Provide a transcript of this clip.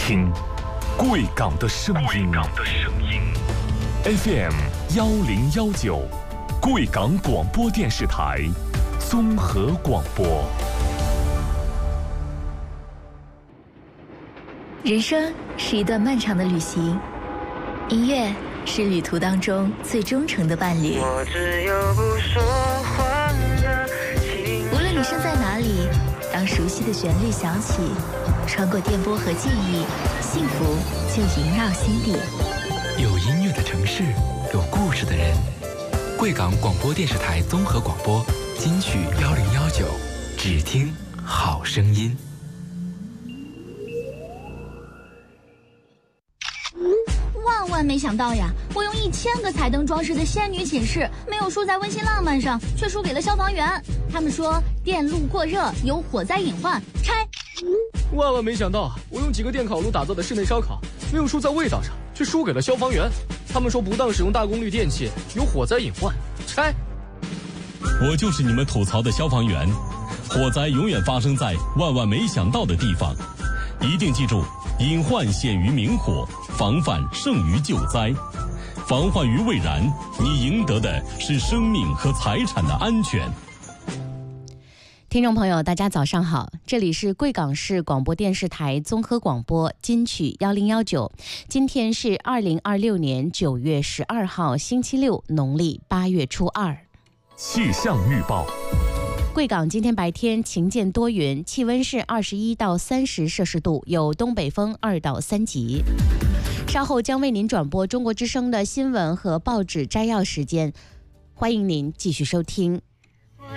听贵港的声音。FM 1019，贵港广播电视台综合广播。 人生是一段漫长的旅行，音乐是旅途当中最忠诚的伴侣。 我只有不说话的情无论你身在哪里，当熟悉的旋律响起，穿过电波和记忆，幸福就萦绕心底。 有音乐的城市，有故事的人。贵港广播电视台综合广播金曲1019，只听好声音。 万没想到呀，我用1000个彩灯装饰的仙女寝室，没有输在温馨浪漫上，却输给了消防员。他们说电路过热有火灾隐患，拆。 万没想到，我用几个电烤炉打造的室内烧烤，没有输在味道上，却输给了消防员。他们说不当使用大功率电器有火灾隐患，拆。 我就是你们吐槽的消防员，火灾永远发生在万没想到的地方，一定记住，隐患显于明火，防范胜于救灾。防患于未然，你赢得的是生命和财产的安全。 听众朋友，大家早上好，这里是贵港市广播电视台综合广播金曲1019，今天是2026年9月12号星期六，农历8月初2。 气象预报。 贵港今天白天晴间多云，气温是21到30摄氏度，有东北风2到3级。稍后将为您转播中国之声的新闻和报纸摘要时间，欢迎您继续收听。